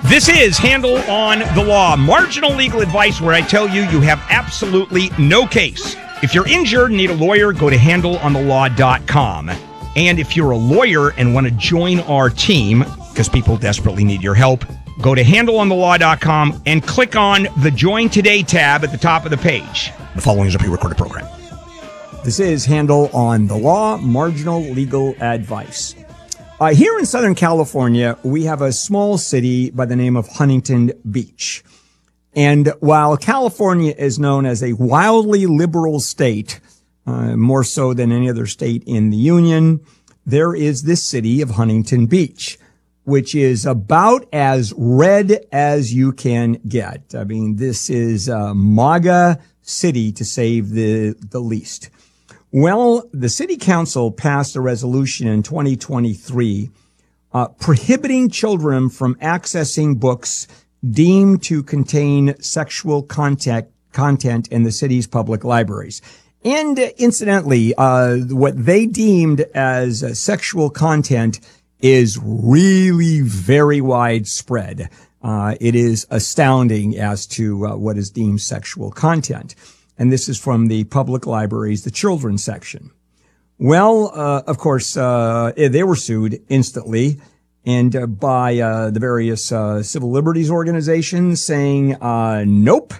This is Handle on the Law, marginal legal advice where I tell you you have absolutely no case. If you're injured and need a lawyer, go to handleonthelaw.com. And if you're a lawyer and want to join our team, because people desperately need your help, go to handleonthelaw.com and click on the Join Today tab at the top of the page. The following is a pre-recorded program. This is Handle on the Law, marginal legal advice. Here in Southern California, we have a small city by the name of Huntington Beach. And while California is known as a wildly liberal state, more so than any other state in the Union, there is this city of Huntington Beach, which is about as red as you can get. I mean, this is a MAGA city, to say the least. Well, the city council passed a resolution in 2023 prohibiting children from accessing books deemed to contain sexual content in the city's public libraries. And incidentally, what they deemed as sexual content is really very widespread. It is astounding as to what is deemed sexual content. And this is from the public libraries, the children's section. Well, of course, they were sued instantly and by the various civil liberties organizations saying, nope,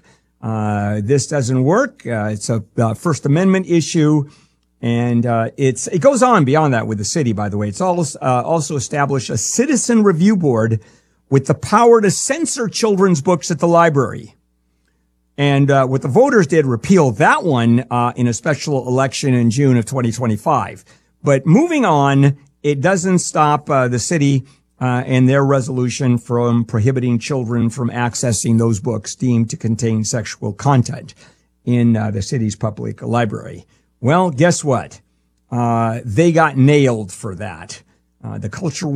this doesn't work. It's a First Amendment issue. And it goes on beyond that with the city, by the way. It's also established a citizen review board with the power to censor children's books at the library. And what the voters did, repeal that one in a special election in June of 2025. But moving on, it doesn't stop the city and their resolution from prohibiting children from accessing those books deemed to contain sexual content in the city's public library. Well, guess what? They got nailed for that. The culture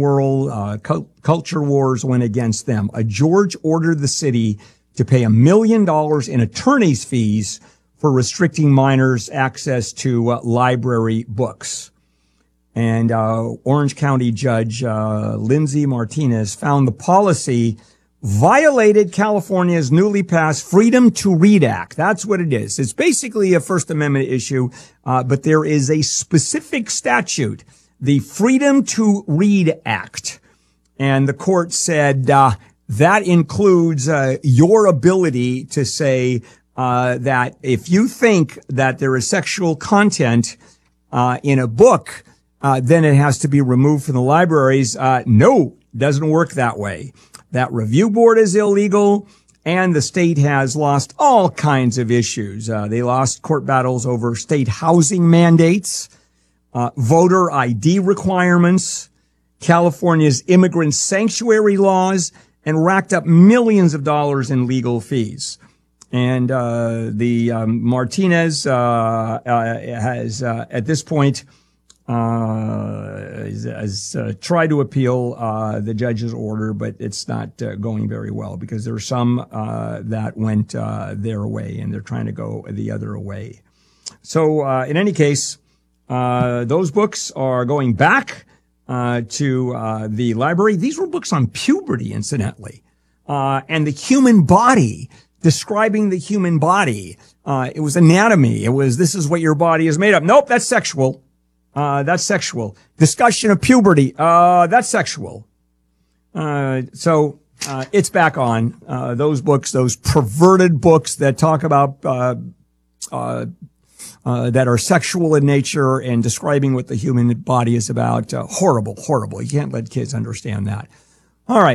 wars went against them. A judge ordered the city to pay $1 million in attorney's fees for restricting minors' access to library books. And Orange County Judge Lindsay Martinez found the policy violated California's newly passed Freedom to Read Act. That's what it is. It's basically a First Amendment issue, but there is a specific statute, the Freedom to Read Act. And the court said that includes your ability to say that if you think that there is sexual content in a book, then it has to be removed from the libraries. No, doesn't work that way. That review board is illegal, and the state has lost all kinds of issues. They lost court battles over state housing mandates, voter ID requirements, California's immigrant sanctuary laws, and racked up millions of dollars in legal fees. And the Martinez has at this point has tried to appeal the judge's order, but it's not going very well because there are some that went their way, and they're trying to go the other way. So in any case, those books are going back to the library. These were books on puberty, incidentally, and the human body, describing the human body. It was anatomy. It was, this is what your body is made of. Nope, that's sexual. That's sexual. Discussion of puberty. That's sexual. So it's back on. Those books, those perverted books that talk about, that are sexual in nature and describing what the human body is about. Horrible, horrible. You can't let kids understand that. All right.